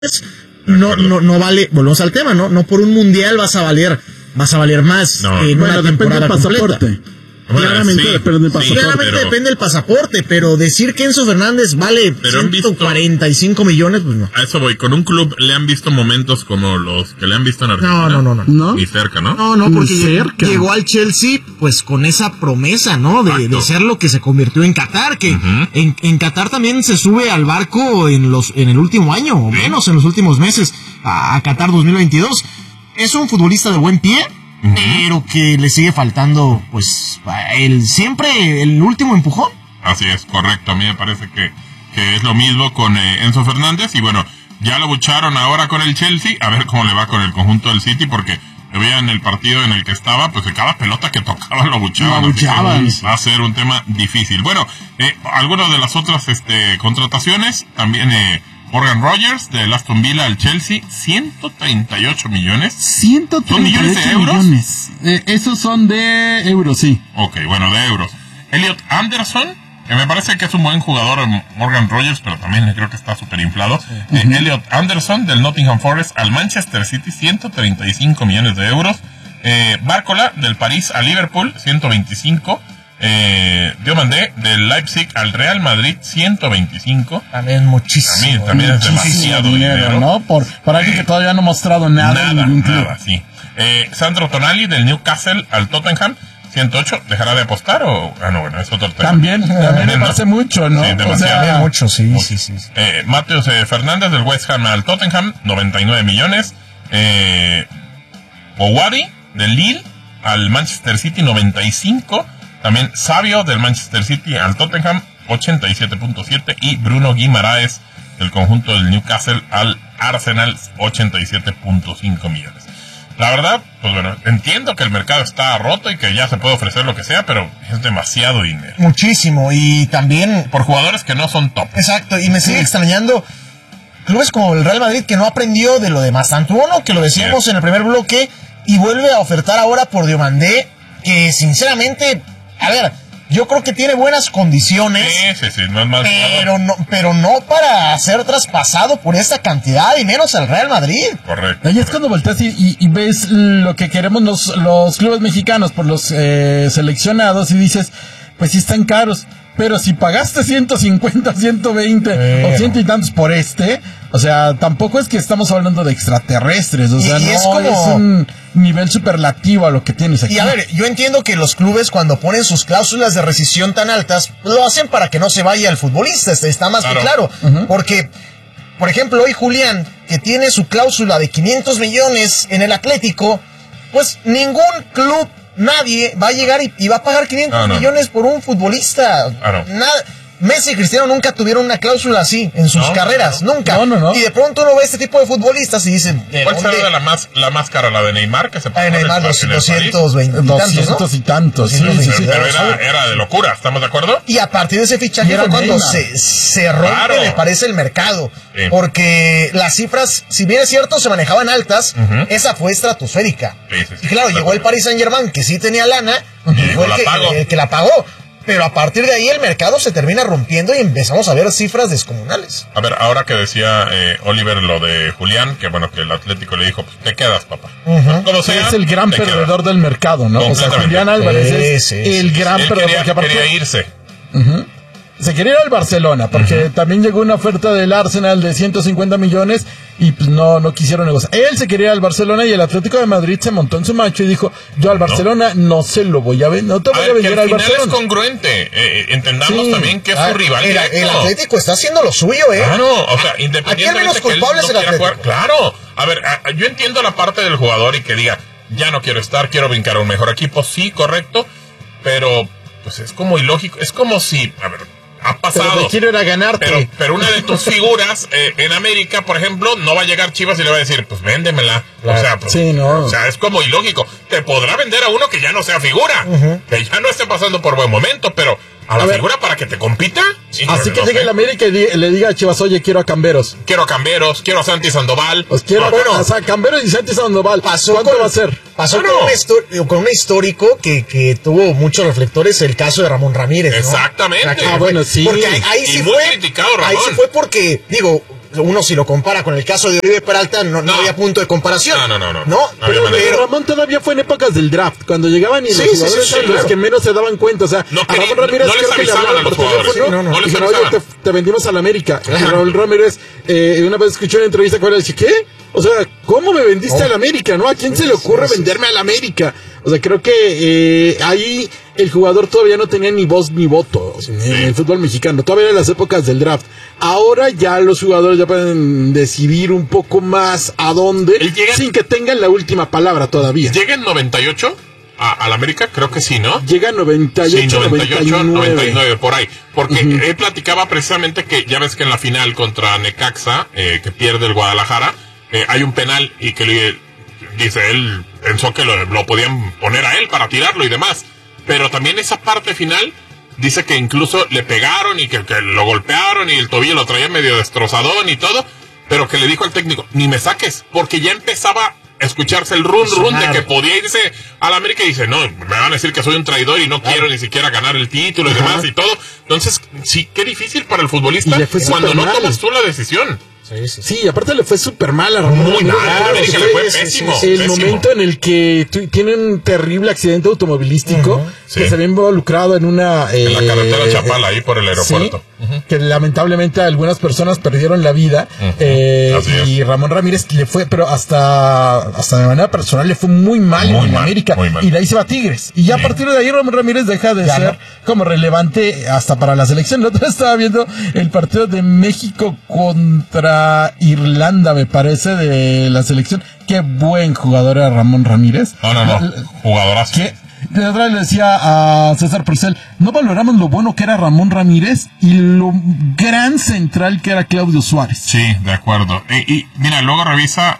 no vale, volvemos al tema, no por un mundial vas a valer más en una temporada completa. Claramente depende del pasaporte. Claramente depende del pasaporte, pero decir que Enzo Fernández vale 145 millones, pues no. A eso voy, con un club le han visto momentos como los que le han visto en Argentina. No. Ni cerca, ¿no? No, porque llegó al Chelsea pues con esa promesa, ¿no? De ser lo que se convirtió en Qatar, que en Qatar también se sube al barco en el último año, o menos en los últimos meses, a Qatar 2022. Es un futbolista de buen pie, pero que le sigue faltando, pues, siempre el último empujón. Así es, correcto. A mí me parece que es lo mismo con Enzo Fernández. Y bueno, ya lo bucharon ahora con el Chelsea. A ver cómo le va con el conjunto del City, porque vean el partido en el que estaba, pues de cada pelota que tocaba lo buchaban. Va a ser un tema difícil. Bueno, algunas de las otras contrataciones, también Morgan Rogers de Aston Villa al Chelsea, 138 millones. 138 ¿Son millones de euros? Esos son de euros, sí. Ok, bueno, de euros. Elliot Anderson, que me parece que es un buen jugador, Morgan Rogers, pero también creo que está súper inflado. Elliot Anderson del Nottingham Forest al Manchester City, 135 millones de euros. Bárcola del París al Liverpool, 125. Diomandé del Leipzig al Real Madrid, 125. También muchísimo. También es demasiado dinero, ¿no? Por alguien que todavía no ha mostrado nada. Nada, sí. Sandro Tonali del Newcastle al Tottenham, 108. ¿Dejará de apostar o...? Bueno, es otro tema. También me parece mucho, ¿no? Sí, demasiado. Mucho, sí. Mateus Fernández del West Ham al Tottenham, 99 millones. Owari del Lille al Manchester City, 95. También Savio del Manchester City al Tottenham, 87.7. Y Bruno Guimaraes del conjunto del Newcastle al Arsenal, 87.5 millones. La verdad, pues bueno, entiendo que el mercado está roto y que ya se puede ofrecer lo que sea, pero es demasiado dinero. Muchísimo, y también... por jugadores que no son top. Exacto, y me sigue extrañando clubes como el Real Madrid, que no aprendió de lo de Mastantuono, que lo decíamos en el primer bloque, y vuelve a ofertar ahora por Diomandé, que sinceramente... A ver, yo creo que tiene buenas condiciones. Sí, no es mal pero no para ser traspasado por esta cantidad, y menos al Real Madrid. Correcto. Ahí es cuando volteas y ves lo que queremos los clubes mexicanos por los seleccionados y dices, pues sí están caros. Pero si pagaste 150, 120 o ciento y tantos por o sea, tampoco es que estamos hablando de extraterrestres, o sea, es un nivel superlativo a lo que tienes aquí. Y a ver, yo entiendo que los clubes cuando ponen sus cláusulas de rescisión tan altas, lo hacen para que no se vaya el futbolista, está más que claro. Porque, por ejemplo, hoy Julián, que tiene su cláusula de 500 millones en el Atlético, pues ningún club... Nadie va a llegar y va a pagar 500 millones por un futbolista. Nada. Messi y Cristiano nunca tuvieron una cláusula así en sus carreras, nunca. No. Y de pronto uno ve este tipo de futbolistas y dicen... ¿Cuál será la más cara? ¿La de Neymar? Que se pagó en Neymar, 200 y tantos. Sí. Pero era de locura, ¿estamos de acuerdo? Y a partir de ese fichaje fue cuando se rompe, me parece, el mercado. Sí. Porque las cifras, si bien es cierto, se manejaban altas, esa fue estratosférica. Sí. Y claro, llegó el Paris Saint-Germain, que sí tenía lana, y fue el que la pagó. Pero a partir de ahí el mercado se termina rompiendo y empezamos a ver cifras descomunales. A ver, ahora que decía Oliver lo de Julián, que bueno, que el Atlético le dijo, pues te quedas, papá. Como sea, es el gran perdedor del mercado, ¿no? O sea, Julián Álvarez es el gran perdedor. Quería irse. Se quería ir al Barcelona, porque también llegó una oferta del Arsenal de 150 millones y pues no quisieron negociar. Él se quería ir al Barcelona y el Atlético de Madrid se montó en su macho y dijo, yo al Barcelona no se lo voy a vender, no te voy a vender al Barcelona. Es congruente, entendamos también que es su rival directo. El Atlético está haciendo lo suyo, Claro, o sea, independientemente aquí menos culpables el Atlético. Jugar, claro, a ver, yo entiendo la parte del jugador y que diga, ya no quiero estar, quiero brincar a un mejor equipo, sí, correcto, pero pues es como ilógico, es como si, a ver, ha pasado. Pero lo que quiero era ganarte. Pero una de tus figuras en América, por ejemplo, no va a llegar Chivas y le va a decir, pues véndemela. Claro. O sea, pues, o sea, es como ilógico. Te podrá vender a uno que ya no sea figura, que ya no esté pasando por buen momento, pero a la figura para que te compita. Así que llegue el América y le diga a Chivas, oye, quiero a Camberos. Quiero a Santi Sandoval. Pues quiero a Camberos y Santi Sandoval. ¿Cuánto va a ser? Pasó con un histórico que tuvo muchos reflectores, el caso de Ramón Ramírez, ¿no? Exactamente. Bueno, sí. Porque ahí sí fue criticado, Ramón. Ahí sí fue porque, digo, uno si lo compara con el caso de Oribe Peralta, no había punto de comparación. No, pero Ramón todavía fue en épocas del draft, cuando llegaban y los jugadores eran los que menos se daban cuenta. O sea, a Ramón Ramírez creo que le hablaban por teléfono y dijeron, oye, te vendimos a la América. Y Raúl Ramírez una vez escuché una entrevista con él y dice, ¿qué? O sea, ¿cómo me vendiste a la América, no? ¿A quién se le ocurre venderme a la América? O sea, creo que ahí el jugador todavía no tenía ni voz ni voto en el fútbol mexicano. Todavía en las épocas del draft. Ahora ya los jugadores ya pueden decidir un poco más a dónde, sin que tengan la última palabra todavía. ¿Llega en 98 a la América? Creo que sí, ¿no? Llega en 98, 99, por ahí. Porque él platicaba precisamente que ya ves que en la final contra Necaxa, que pierde el Guadalajara, hay un penal y que dice él pensó que lo podían poner a él para tirarlo y demás, pero también esa parte final dice que incluso le pegaron y que lo golpearon y el tobillo lo traía medio destrozadón y todo, pero que le dijo al técnico, ni me saques, porque ya empezaba a escucharse el run de que podía irse a la América y dice, no, me van a decir que soy un traidor y no quiero ni siquiera ganar el título y demás y todo. Entonces, sí, qué difícil para el futbolista cuando no tomas tú la decisión. Sí, aparte le fue súper mal a Ramón. Muy mal, América le fue pésimo. El momento en el que tiene un terrible accidente automovilístico, que se había involucrado en una... en la carretera Chapala, ahí por el aeropuerto. Que lamentablemente algunas personas perdieron la vida. Y Ramón Ramírez le fue, pero hasta de manera personal le fue muy mal en América. Y de ahí se va a Tigres. Y ya a partir de ahí Ramón Ramírez deja de ser como relevante hasta para la selección. La otra vez estaba viendo el partido de México contra Irlanda, me parece, de la selección. Qué buen jugador era Ramón Ramírez. No, jugadorazo. De otra vez le decía a César Porcel, no valoramos lo bueno que era Ramón Ramírez y lo gran central que era Claudio Suárez. Sí, de acuerdo. Y mira, luego revisa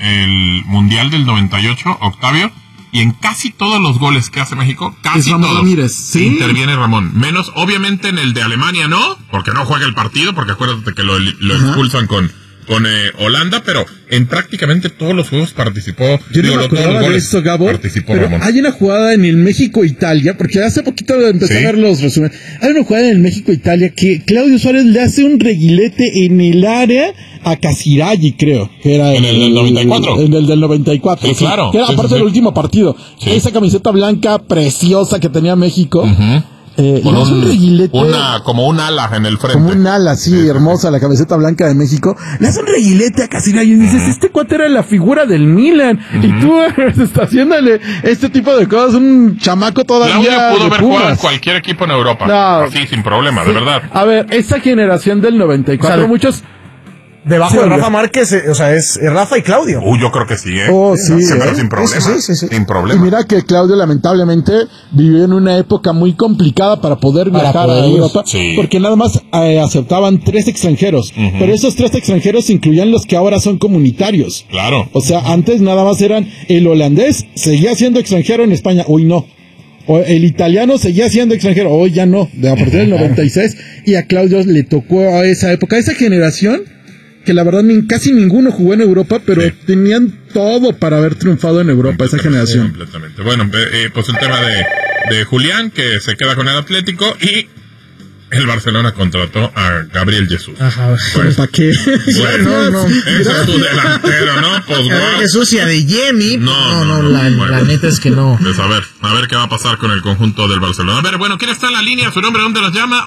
el Mundial del 98, Octavio, y en casi todos los goles que hace México, casi Ramón todos, Ramírez, ¿sí? Interviene Ramón. Menos, obviamente, en el de Alemania no, porque no juega el partido, porque acuérdate que lo expulsan con Holanda, pero en prácticamente todos los juegos participó. Yo no me acordaba de esto, Gabo, pero Ramón. Hay una jugada en el México-Italia, porque hace poquito empecé a ver los resúmenes. Hay una jugada en el México-Italia que Claudio Suárez le hace un reguilete en el área a Casiraghi, creo. Que era en el del 94. En el del 94. Sí, claro. Que era aparte del último partido. Sí. Esa camiseta blanca preciosa que tenía México. Con un reguilete, como un ala en el frente. Como un ala, sí, hermosa, la camiseta blanca de México. Le hace un reguilete a Casiraghi y dices, este cuate era la figura del Milan. Y tú estás haciéndole este tipo de cosas, un chamaco todavía. Claudio pudo haber jugado en cualquier equipo en Europa. Así, sin problema, de verdad. A ver, esa generación del 94, muchos... Debajo de Rafa Márquez, es Rafa y Claudio. Yo creo que sí, pero sin problema. Sí. Sin problema. Y mira que Claudio lamentablemente vivió en una época muy complicada para poder viajar a Europa, porque nada más aceptaban 3 extranjeros, pero esos 3 extranjeros incluían los que ahora son comunitarios. Claro. O sea, antes nada más eran el holandés, seguía siendo extranjero en España, hoy no. O el italiano seguía siendo extranjero, hoy ya no, a partir del 96, y a Claudio le tocó a esa época, a esa generación, que la verdad casi ninguno jugó en Europa, pero tenían todo para haber triunfado en Europa, esa generación. Completamente. Bueno, pues el tema de Julián, que se queda con el Atlético, y el Barcelona contrató a Gabriel Jesús. Ajá, pues, ¿para qué? Bueno, no. Ese es tu delantero, ¿no? Pues Gabriel Jesús y a de Jemi. No, la neta es que no. Pues a ver qué va a pasar con el conjunto del Barcelona. A ver, bueno, ¿quién está en la línea? ¿Su nombre? ¿Dónde nos llama?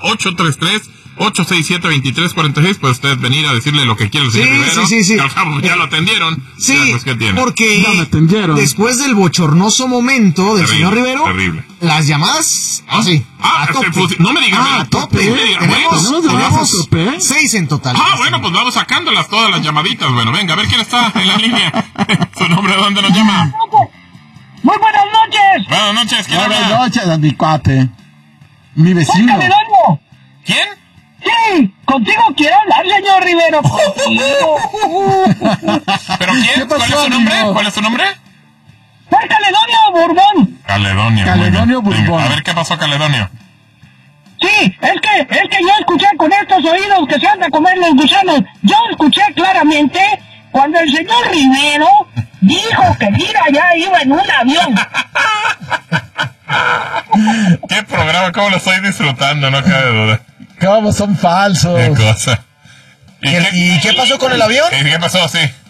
833-867-2346. Puede usted venir a decirle lo que quiere el señor Rivero. Sí. Al cabo, ya lo atendieron. Sí, pues, ¿qué tiene? porque después del bochornoso momento del señor Rivero, las llamadas, así, a tope. No me digas, a tope. Tenemos 6 en total. Bueno, pues vamos sacándolas todas las llamaditas. Bueno, venga, a ver quién está en la línea. ¿Su nombre? ¿Dónde nos llama? Muy buenas noches. Buenas noches, ¿quién habla? Buenas noches, mi cuate. Mi vecino. Soy Caledonio. ¿Quién? Sí, contigo quiero hablar, señor Rivero. ¿Pero quién? ¿Cuál es su nombre? ¿Cuál es su nombre? Soy Caledonio Borbón. Caledonio Borbón. Venga, a ver qué pasó, Caledonio. Sí, es que yo escuché con estos oídos que se han de comer los gusanos. Yo escuché claramente cuando el señor Rivero dijo que Gira ya iba en un avión. ¿Qué programa? ¿Cómo lo estoy disfrutando? No cabe duda. ¿Cómo son falsos? Qué cosa. ¿Y qué pasó con el avión? ¿Qué pasó? Sí.